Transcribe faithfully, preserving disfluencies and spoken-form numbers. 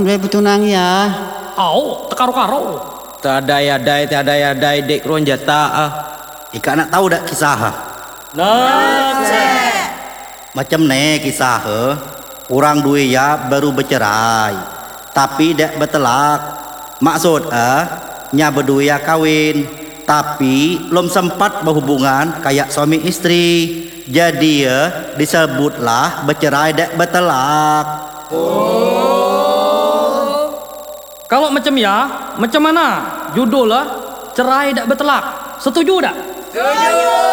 dua petunang ya. Au, tekaro-karo. Tadai-adai, tadai-adai dek kron jata ah. Ika nak tahu dak kisah? Nah, Macam ne kisah orang dua ya baru bercerai tapi dak bertelak. Maksud ah nya berdua ya kawin tapi belum sempat berhubungan kayak suami istri. Jadi ya disebutlah bercerai dak bertelak. kalau macam ya, macam mana? Judul lah cerai dak bertelak. Setuju tak? Setuju.